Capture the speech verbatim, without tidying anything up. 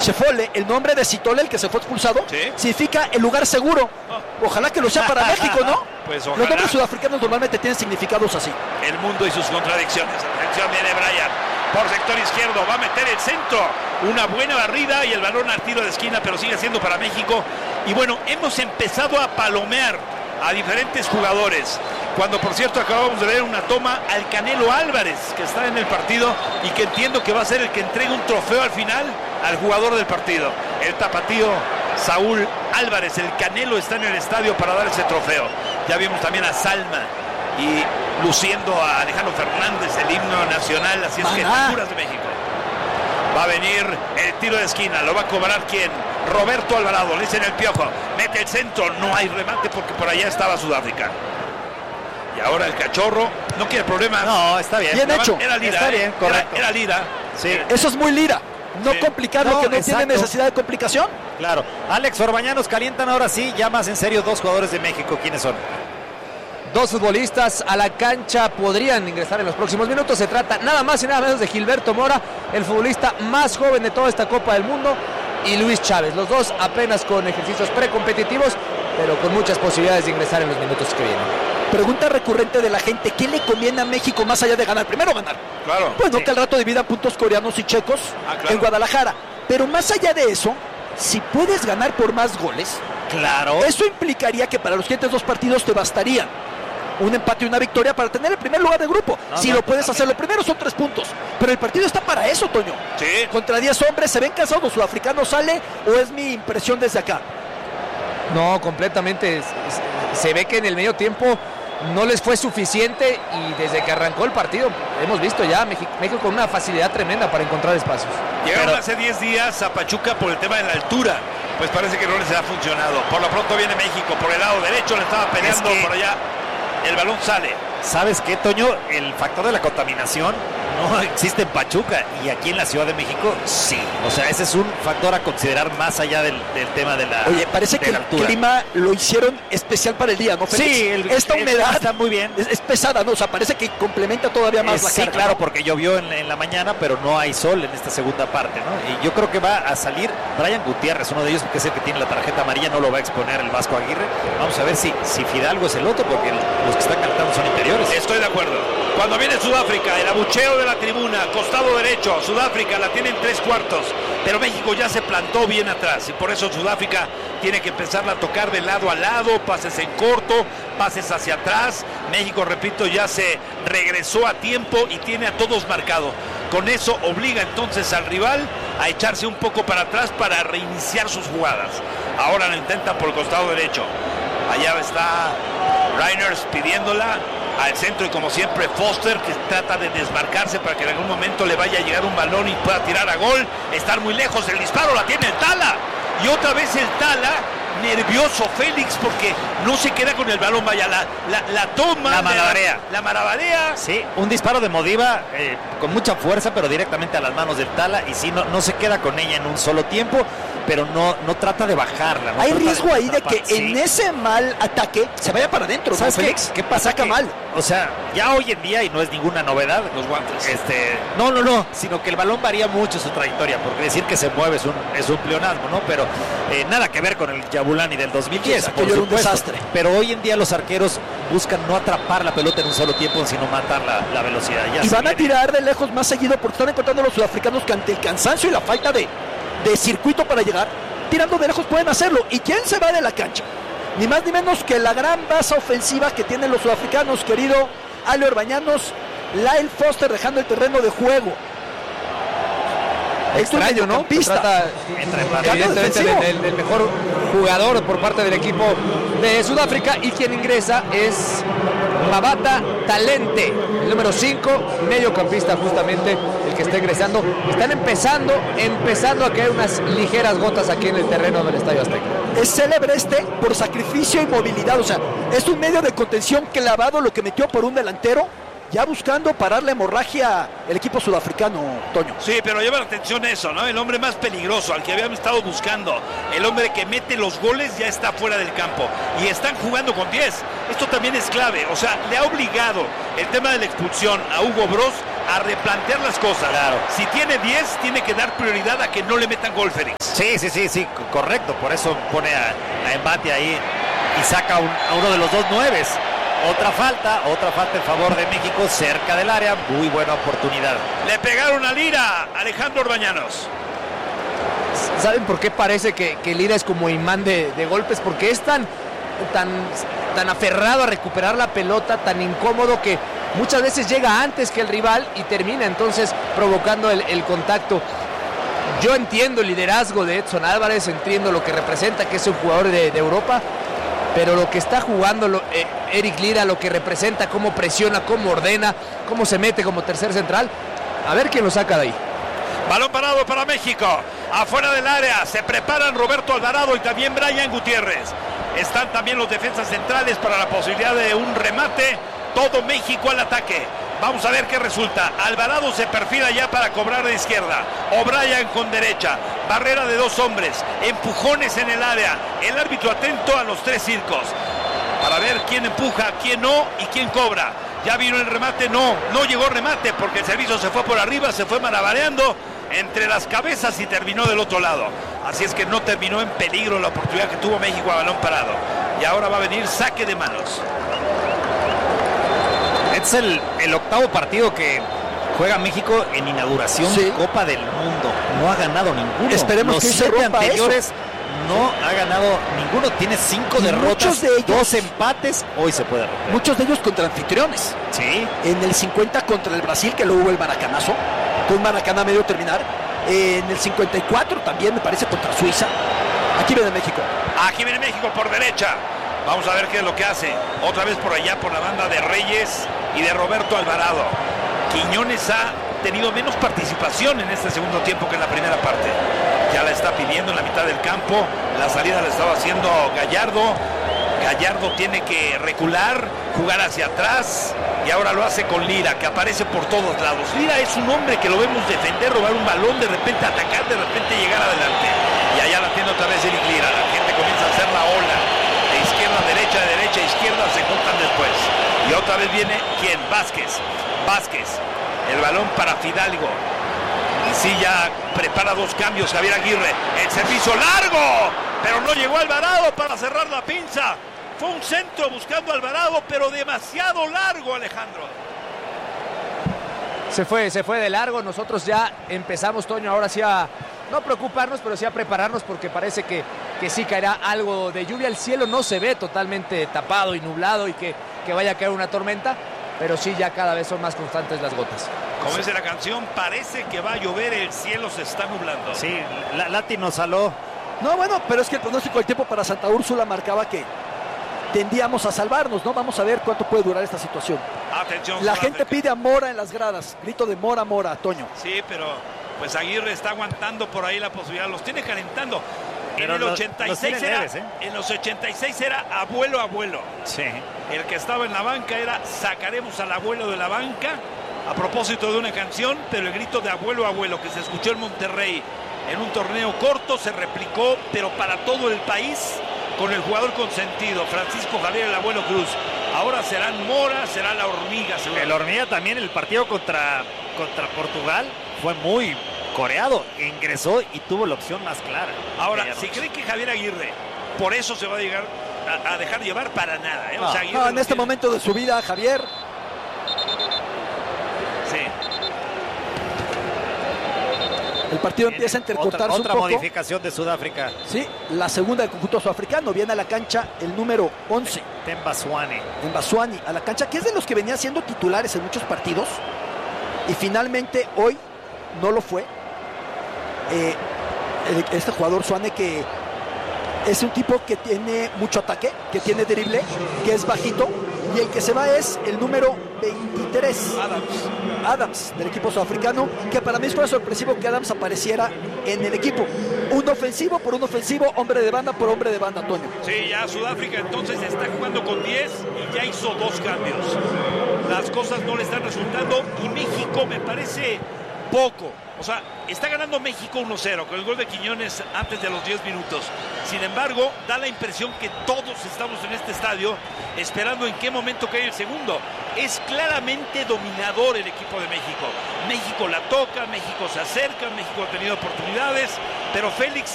Chefole, el nombre de Citole, el que se fue expulsado, ¿sí? Significa el lugar seguro. Ojalá que lo sea para México, ¿no? Pues ojalá. Los nombres sudafricanos normalmente tienen significados así. El mundo y sus contradicciones. Atención, viene Brian por sector izquierdo, va a meter el centro. Una buena barrida y el balón al tiro de esquina, pero sigue siendo para México. Y bueno, hemos empezado a palomear a diferentes jugadores. Cuando, por cierto, acabamos de ver una toma al Canelo Álvarez, que está en el partido y que entiendo que va a ser el que entregue un trofeo al final al jugador del partido. El tapatío Saúl Álvarez, el Canelo, está en el estadio para dar ese trofeo. Ya vimos también a Salma y luciendo a Alejandro Fernández, el himno nacional. Así es que figuras de México. Va a venir el tiro de esquina, lo va a cobrar ¿quién? Roberto Alvarado, le dicen el Piojo, mete el centro, no hay remate porque por allá estaba Sudáfrica. Y ahora el Cachorro no quiere problemas. No, está bien. Bien hecho. Era Lira, está ¿eh? bien, correcto. Era, era Lira. Sí. Eso es muy Lira. No sí. complicarlo, no, que no exacto. tiene necesidad de complicación. Claro. Alex, Orbañanos calientan ahora sí, ya más en serio, dos jugadores de México. ¿Quiénes son? Dos futbolistas a la cancha podrían ingresar en los próximos minutos. Se trata nada más y nada menos de Gilberto Mora, el futbolista más joven de toda esta Copa del Mundo, y Luis Chávez. Los dos apenas con ejercicios precompetitivos, pero con muchas posibilidades de ingresar en los minutos que vienen. Pregunta recurrente de la gente: ¿qué le conviene a México más allá de ganar? Primero ganar. Claro. Pues no sí. que al rato dividan puntos coreanos y checos ah, claro. en Guadalajara. Pero más allá de eso, si puedes ganar por más goles, claro, eso implicaría que para los siguientes dos partidos te bastarían un empate y una victoria para tener el primer lugar de grupo. No, si no, lo puedes hacer, lo primero son tres puntos. Pero el partido está para eso, Toño. Sí. Contra diez hombres, ¿se ven cansados los sudafricanos? ¿Sale o es mi impresión desde acá? No, completamente. Se ve que en el medio tiempo no les fue suficiente y desde que arrancó el partido hemos visto ya México, México con una facilidad tremenda para encontrar espacios. Llegaron Pero... hace diez días a Pachuca por el tema de la altura. Pues parece que no les ha funcionado. Por lo pronto viene México por el lado derecho, le estaba peleando es que... por allá. El balón sale. ¿Sabes qué, Toño? El factor de la contaminación no existe en Pachuca y aquí en la Ciudad de México sí. O sea, ese es un factor a considerar más allá del, del tema de la Oye, parece que el altura. clima lo hicieron especial para el día, ¿no, Félix? Sí, el, esta el, humedad está muy bien. Es, es pesada, ¿no? O sea, parece que complementa todavía más eh, la sí, carga. claro, ¿no? porque llovió en, en la mañana, pero no hay sol en esta segunda parte, ¿no? Y yo creo que va a salir Brian Gutiérrez, uno de ellos, que es el que tiene la tarjeta amarilla, no lo va a exponer el Vasco Aguirre. Vamos a ver si, si Fidalgo es el otro, porque el, los que están cantando son interiores. Estoy de acuerdo. Cuando viene Sudáfrica, el abucheo de la tribuna, costado derecho, Sudáfrica la tiene en tres cuartos, pero México ya se plantó bien atrás y por eso Sudáfrica tiene que empezarla a tocar de lado a lado, pases en corto, pases hacia atrás. México, repito, ya se regresó a tiempo y tiene a todos marcado. Con eso obliga entonces al rival a echarse un poco para atrás para reiniciar sus jugadas. Ahora lo intenta por el costado derecho. Allá está Reiners pidiéndola al centro y como siempre Foster, que trata de desmarcarse para que en algún momento le vaya a llegar un balón y pueda tirar a gol. Estar muy lejos, el disparo la tiene el Tala y otra vez el Tala nervioso Félix porque no se queda con el balón, vaya, la, la, la toma, la marabarea, la, la marabarea. Sí, un disparo de Modiva eh, con mucha fuerza, pero directamente a las manos del Tala y sí, no, no se queda con ella en un solo tiempo, pero no, no trata de bajarla. No Hay riesgo de ahí de que sí. en ese mal ataque se vaya para adentro, ¿no, Félix? ¿Qué, ¿Qué pasa? Saca que, mal. O sea, ya hoy en día, y no es ninguna novedad, los guantes. Este, no, no, no, sino que el balón varía mucho su trayectoria, porque decir que se mueve es un, es un pleonasmo, ¿no? Pero eh, nada que ver con el Yabulani del dos mil diez, por supuesto. Un desastre. Pero hoy en día los arqueros buscan no atrapar la pelota en un solo tiempo, sino matar la, la velocidad. Ya y van viene. a tirar de lejos más seguido porque están encontrando los sudafricanos que ante el cansancio y la falta de, de circuito para llegar, tirando de lejos pueden hacerlo. ¿Y quién se va de la cancha? Ni más ni menos que la gran base ofensiva que tienen los sudafricanos, querido Ale Orbañanos, Lyle Foster dejando el terreno de juego. Extraño, ¿no? Trata, evidentemente, del, del, del mejor jugador por parte del equipo de Sudáfrica, y quien ingresa es Mabata Talente, el número cinco, mediocampista justamente, el que está ingresando. Están empezando, empezando a caer unas ligeras gotas aquí en el terreno del Estadio Azteca. Es célebre este por sacrificio y movilidad, o sea, es un medio de contención clavado lo que metió por un delantero, ya buscando parar la hemorragia el equipo sudafricano, Toño. Sí, pero lleva la atención eso, ¿no? El hombre más peligroso, al que habíamos estado buscando, el hombre que mete los goles ya está fuera del campo y están jugando con diez. Esto también es clave, o sea, le ha obligado el tema de la expulsión a Hugo Bross a replantear las cosas. Claro. Si tiene diez, tiene que dar prioridad a que no le metan gol, Félix. Sí, sí, sí, sí, correcto. Por eso pone a, a Embate ahí y saca un, a uno de los dos nueves. Otra falta, otra falta en favor de México cerca del área. Muy buena oportunidad. Le pegaron a Lira, Alejandro Orbañanos. ¿Saben por qué parece que, que Lira es como imán de, de golpes? Porque es tan, tan, tan aferrado a recuperar la pelota, tan incómodo que muchas veces llega antes que el rival y termina entonces provocando el, el contacto. Yo entiendo el liderazgo de Edson Álvarez, entiendo lo que representa, que es un jugador de, de Europa, pero lo que está jugando lo, eh, Eric Lira, lo que representa, cómo presiona, cómo ordena, cómo se mete como tercer central, a ver quién lo saca de ahí. Balón parado para México, afuera del área, se preparan Roberto Alvarado y también Brian Gutiérrez. Están también los defensas centrales para la posibilidad de un remate, todo México al ataque. Vamos a ver qué resulta. Alvarado se perfila ya para cobrar de izquierda. O'Brien con derecha. Barrera de dos hombres. Empujones en el área. El árbitro atento a los tres circos. Para ver quién empuja, quién no y quién cobra. Ya vino el remate. No, no llegó remate porque el servicio se fue por arriba, se fue malabareando entre las cabezas y terminó del otro lado. Así es que no terminó en peligro la oportunidad que tuvo México a balón parado. Y ahora va a venir saque de manos. Es el, el octavo partido que juega México en inauguración sí. de Copa del Mundo. No ha ganado ninguno. Esperemos Los que se siete rompa anteriores eso. No ha ganado ninguno. Tiene cinco Y derrotas, de ellos, dos empates. Hoy se puede romper. Muchos de ellos contra anfitriones. Sí. En el cincuenta contra el Brasil, que luego hubo el maracanazo, con un maracana medio terminar. En el cincuenta y cuatro también me parece contra Suiza. Aquí viene México. Aquí viene México por derecha. Vamos a ver qué es lo que hace. Otra vez por allá por la banda de Reyes y de Roberto Alvarado. Quiñones ha tenido menos participación en este segundo tiempo que en la primera parte. Ya la está pidiendo en la mitad del campo. La salida la estaba haciendo Gallardo. Gallardo tiene que recular, jugar hacia atrás y ahora lo hace con Lira, que aparece por todos lados. Lira es un hombre que lo vemos defender, robar un balón, de repente atacar, de repente llegar adelante. Y allá la tiene otra vez Eric Lira. La gente comienza a hacer la ola. De izquierda a derecha, de derecha a izquierda, se juntan después. Y otra vez viene, ¿quién? Vázquez. Vázquez. El balón para Fidalgo. Y sí, ya prepara dos cambios Javier Aguirre. El servicio largo, pero no llegó Alvarado para cerrar la pinza. Fue un centro buscando a Alvarado, pero demasiado largo, Alejandro. Se fue, se fue de largo. Nosotros ya empezamos, Toño, ahora sí a no preocuparnos, pero sí a prepararnos porque parece que, que sí caerá algo de lluvia. El cielo no se ve totalmente tapado y nublado y que, que vaya a caer una tormenta, pero sí ya cada vez son más constantes las gotas. Como dice la canción, parece que va a llover, el cielo se está nublando. Sí, la, Lati nos saló. No, bueno, pero es que el pronóstico del tiempo para Santa Úrsula marcaba que tendíamos a salvarnos, ¿no? Vamos a ver cuánto puede durar esta situación. Atención, la Sudáfrica. gente pide a Mora en las gradas, grito de Mora, Mora, Toño. Sí, pero pues Aguirre está aguantando por ahí la posibilidad, los tiene calentando. Pero en el los, ochenta y los seis era, leves, ¿eh? en los ochenta y seis era abuelo, abuelo. Sí. El que estaba en la banca era sacaremos al abuelo de la banca, a propósito de una canción, pero el grito de abuelo, abuelo que se escuchó en Monterrey en un torneo corto se replicó, pero para todo el país, con el jugador consentido, Francisco Javier el Abuelo Cruz. Ahora serán Mora, será la Hormiga. El Hormiga también, el partido contra, contra Portugal fue muy coreado. Ingresó y tuvo la opción más clara. Ahora, si creen que Javier Aguirre por eso se va a, llegar, a, a dejar llevar, para nada. ¿eh? No, o sea, no, en este tiene... momento de su vida, Javier. Sí. El partido empieza a intercortarse otra, otra un poco. modificación de Sudáfrica. Sí, la segunda del conjunto sudafricano. Viene a la cancha el número once. Tembasuane. Tembasuane a la cancha, que es de los que venía siendo titulares en muchos partidos. Y finalmente hoy no lo fue. Eh, este jugador Suane, que es un tipo que tiene mucho ataque, que tiene drible, que es bajito. Y el que se va es el número veintitrés, Adams. Adams, del equipo sudafricano, que para mí fue sorpresivo que Adams apareciera en el equipo. Un ofensivo por un ofensivo, hombre de banda por hombre de banda, Toño. Sí, ya Sudáfrica entonces está jugando con diez y ya hizo dos cambios. Las cosas no le están resultando y México me parece poco. O sea, está ganando México uno cero con el gol de Quiñones antes de los diez minutos. Sin embargo, da la impresión que todos estamos en este estadio esperando en qué momento cae el segundo. Es claramente dominador el equipo de México. México la toca, México se acerca, México ha tenido oportunidades, pero Félix